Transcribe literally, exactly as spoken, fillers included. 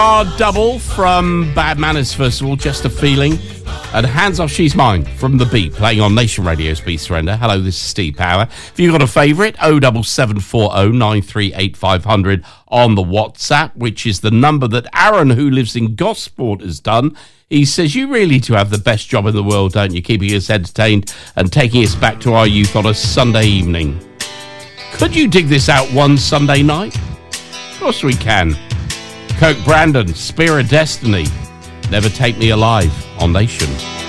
Our double from Bad Manners, first of all, Just a Feeling. And Hands Off She's Mine from The Beat, playing on Nation Radio's Be Surrender. Hello, this is Steve Power. If you've got a favourite, oh seven seven four oh nine three eight five hundred on the WhatsApp, which is the number that Aaron, who lives in Gosport, has done. He says, you really do have the best job in the world, don't you? Keeping us entertained and taking us back to our youth on a Sunday evening. Could you dig this out one Sunday night? Of course we can. Coke Brandon, Spear of Destiny, Never Take Me Alive on Nation.